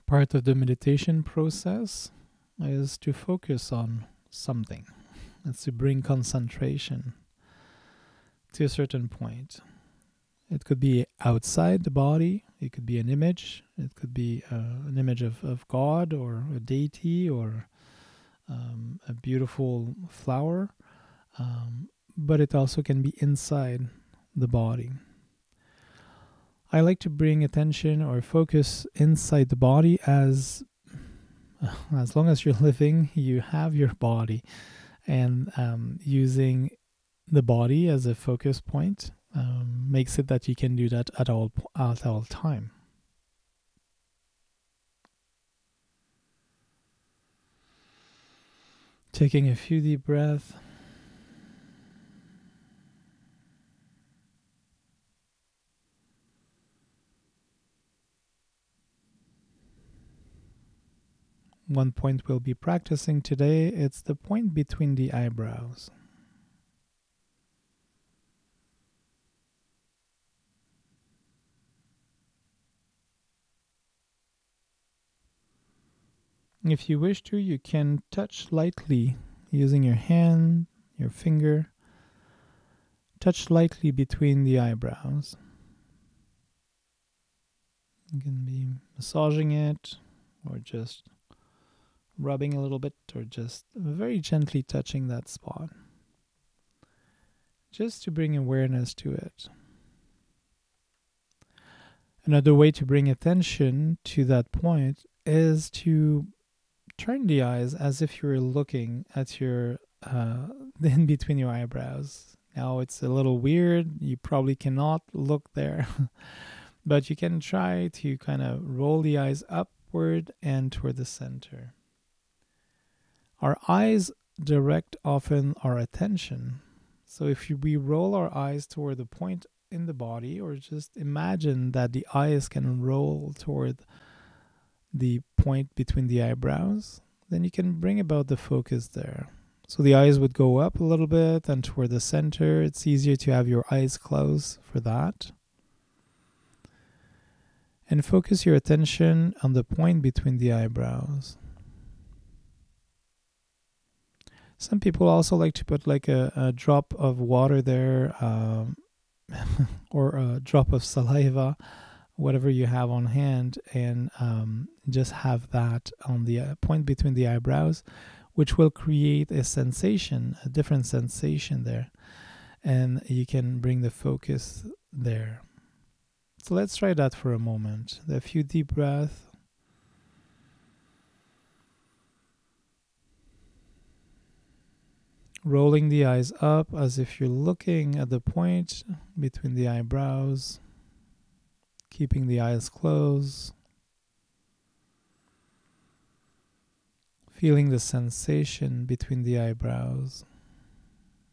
Part of the meditation process is to focus on something. It's to bring concentration to a certain point. It could be outside the body. It could be an image. It could be an image of God or a deity or a beautiful flower. But it also can be inside the body. I like to bring attention or focus inside the body as long as you're living, you have your body. And using the body as a focus point makes it that you can do that at all time. Taking a few deep breaths. One point we'll be practicing today, it's the point between the eyebrows. If you wish to, you can touch lightly using your hand, your finger. Touch lightly between the eyebrows. You can be massaging it or just rubbing a little bit or just very gently touching that spot. Just to bring awareness to it. Another way to bring attention to that point is to turn the eyes as if you were looking at your in between your eyebrows. Now it's a little weird. You probably cannot look there. But you can try to kind of roll the eyes upward and toward the center. Our eyes direct often our attention. So if we roll our eyes toward the point in the body, or just imagine that the eyes can roll toward the point between the eyebrows, then you can bring about the focus there. So the eyes would go up a little bit and toward the center. It's easier to have your eyes closed for that. And focus your attention on the point between the eyebrows. Some people also like to put like a drop of water there or a drop of saliva, whatever you have on hand, and just have that on the point between the eyebrows, which will create a sensation, a different sensation there. And you can bring the focus there. So let's try that for a moment. A few deep breaths. Rolling the eyes up as if you're looking at the point between the eyebrows. Keeping the eyes closed. Feeling the sensation between the eyebrows.